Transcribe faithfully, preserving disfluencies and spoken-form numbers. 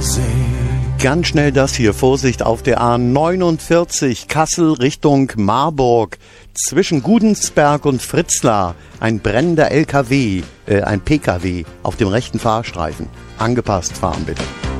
Ganz schnell das hier, Vorsicht auf der A neunundvierzig, Kassel Richtung Marburg. Zwischen Gudensberg und Fritzlar ein brennender L K W, äh, ein P K W auf dem rechten Fahrstreifen. Angepasst fahren bitte.